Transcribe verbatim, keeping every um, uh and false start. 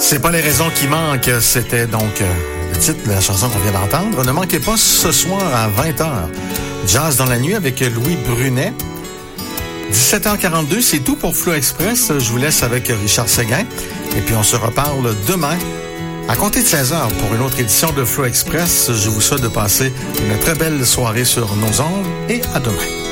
C'est pas les raisons qui manquent, c'était donc euh, le titre de la chanson qu'on vient d'entendre. Ne manquez pas ce soir à vingt heures. Jazz dans la nuit avec Louis Brunet. dix-sept heures quarante-deux, c'est tout pour Flow Express. Je vous laisse avec Richard Séguin. Et puis on se reparle demain à compter de seize heures pour une autre édition de Flow Express. Je vous souhaite de passer une très belle soirée sur nos ondes et à demain.